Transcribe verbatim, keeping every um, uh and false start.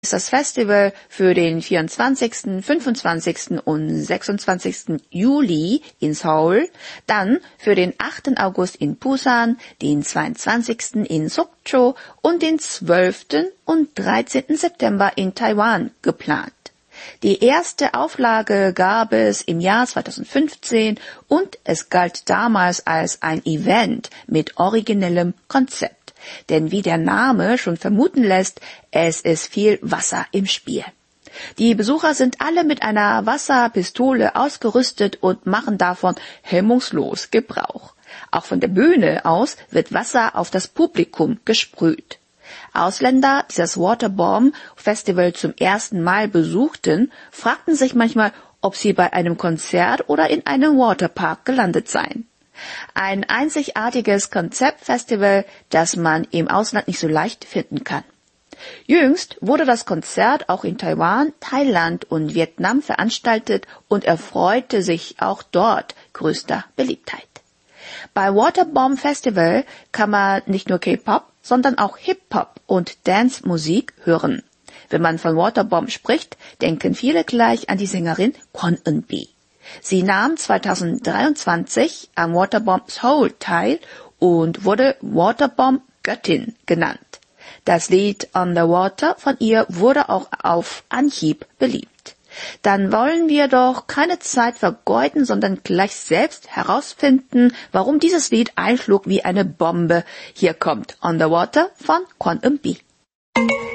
ist das Festival für den vierundzwanzigsten, fünfundzwanzigsten und sechsundzwanzigsten Juli in Seoul, dann für den achten August in Busan, den zweiundzwanzigsten in Sokcho und den zwölften und dreizehnten September in Taiwan geplant. Die erste Auflage gab es im Jahr zweitausendfünfzehn und es galt damals als ein Event mit originellem Konzept. Denn wie der Name schon vermuten lässt, es ist viel Wasser im Spiel. Die Besucher sind alle mit einer Wasserpistole ausgerüstet und machen davon hemmungslos Gebrauch. Auch von der Bühne aus wird Wasser auf das Publikum gesprüht. Ausländer, die das Waterbomb Festival zum ersten Mal besuchten, fragten sich manchmal, ob sie bei einem Konzert oder in einem Waterpark gelandet seien. Ein einzigartiges Konzeptfestival, das man im Ausland nicht so leicht finden kann. Jüngst wurde das Konzert auch in Taiwan, Thailand und Vietnam veranstaltet und erfreute sich auch dort größter Beliebtheit. Bei Waterbomb Festival kann man nicht nur K-Pop, sondern auch Hip-Hop und Dance-Musik hören. Wenn man von Waterbomb spricht, denken viele gleich an die Sängerin Kwon Eun-bi. Sie nahm zweitausenddreiundzwanzig am Waterbomb Seoul teil und wurde Waterbomb-Göttin genannt. Das Lied On the Water von ihr wurde auch auf Anhieb beliebt. Dann wollen wir doch keine Zeit vergeuden, sondern gleich selbst herausfinden, warum dieses Lied einschlug wie eine Bombe. Hier kommt On the Water von Kwon Eun-bi.